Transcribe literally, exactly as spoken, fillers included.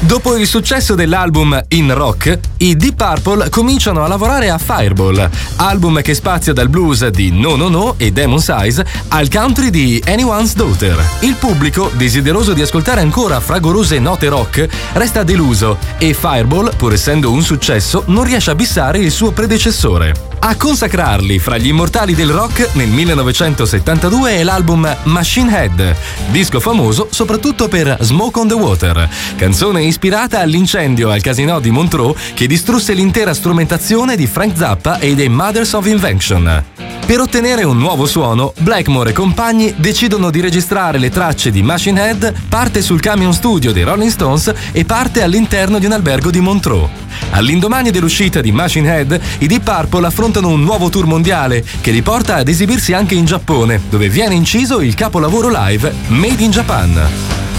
Dopo il successo dell'album In Rock, i Deep Purple cominciano a lavorare a Fireball, album che spazia dal blues di No No No e Demon's Eyes al country di Anyone's Daughter. Il pubblico, desideroso di ascoltare ancora fragorose note rock, resta deluso e Fireball, pur essendo un successo, non riesce a bissare il suo predecessore. A consacrarli fra gli immortali del rock nel millenovecentosettantadue è l'album Machine Head, disco famoso soprattutto per Smoke on the Water, canzone ispirata all'incendio al Casino di Montreux che distrusse l'intera strumentazione di Frank Zappa e dei Mothers of Invention. Per ottenere un nuovo suono, Blackmore e compagni decidono di registrare le tracce di Machine Head parte sul camion studio dei Rolling Stones e parte all'interno di un albergo di Montreux. All'indomani dell'uscita di Machine Head, i Deep Purple affrontano un nuovo tour mondiale che li porta ad esibirsi anche in Giappone, dove viene inciso il capolavoro live Made in Japan.